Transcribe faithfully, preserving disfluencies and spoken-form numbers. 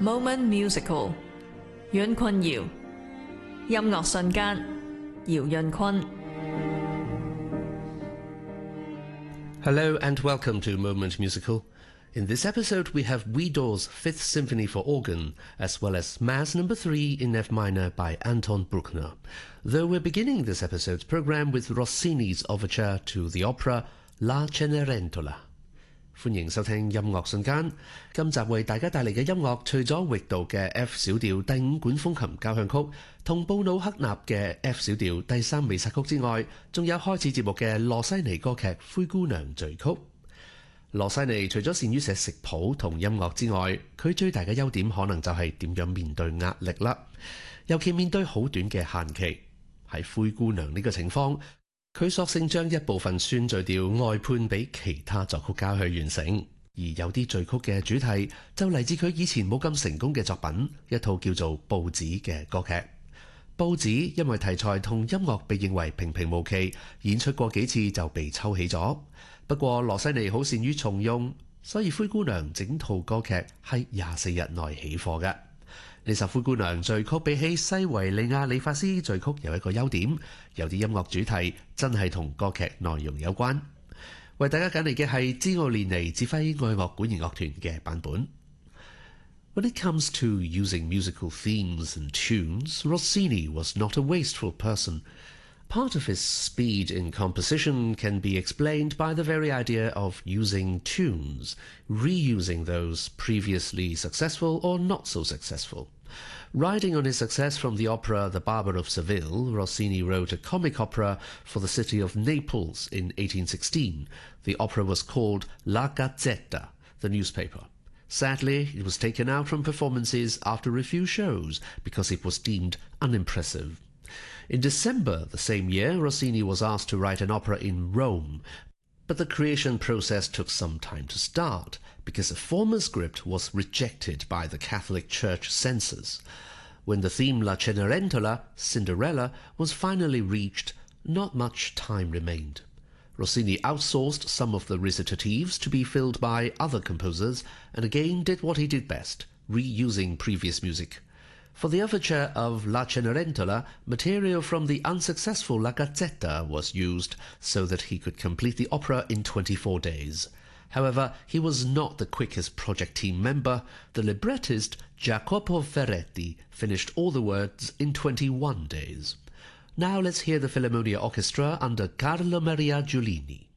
Moment Musical 阮坤瑤音樂瞬間姚潤坤 Hello and welcome to Moment Musical. In this episode we have Widor's Fifth Symphony for Organ as well as Mass Number three in F minor by Anton Bruckner. Though we're beginning this episode's program with Rossini's overture to the opera La Cenerentola. 歡迎收聽音樂瞬間。今集為大家帶嚟嘅音樂，除咗域度嘅 F 小調第五管風琴交響曲同布魯克納嘅 F 小調第三微薩曲之外，仲有開始節目嘅羅西尼歌劇《灰姑娘序曲》。羅西尼除咗善於寫食譜同音樂之外，佢最大嘅優點可能就係點樣面對壓力啦。尤其面對好短嘅限期，喺灰姑娘呢個情況，佢索性將一部分宣序調外判俾其他作曲家去完成，而有啲序曲嘅主題就嚟自佢以前冇咁成功嘅作品，一套叫做《報紙》嘅歌劇。《報紙》因為題材同音樂被認為平平無奇，演出過幾次就被抽起咗。不過羅西尼好善於重用，所以灰姑娘整套歌劇係廿四日內起貨嘅。呢首灰姑娘序曲比起西維利亞里法斯序曲有一個優點，有啲音樂主題真係同歌劇內容有關。為大家揀嚟嘅係茲奧連尼指揮愛樂管弦樂團嘅版本。When it comes to using musical themes and tunes, Rossini was not a wasteful person. Part of his speed in composition can be explained by the very idea of using tunes, reusing those previously successful or not so successful. Riding on his success from the opera The Barber of Seville, Rossini wrote a comic opera for the city of Naples in eighteen sixteen. The opera was called La Gazzetta, the newspaper. Sadly, it was taken out from performances after a few shows because it was deemed unimpressive. In December the same year, Rossini was asked to write an opera in Rome, but the creation process took some time to start because a former script was rejected by the Catholic Church censors. When the theme La Cenerentola, Cinderella, was finally reached, not much time remained. Rossini outsourced some of the recitatives to be filled by other composers and again did what he did best, reusing previous music. For the overture of La Cenerentola, material from the unsuccessful La Gazzetta was used so that he could complete the opera in twenty-four days. However, he was not the quickest project team member. The librettist Jacopo Ferretti finished all the words in twenty-one days. Now let's hear the Philharmonia Orchestra under Carlo Maria Giulini.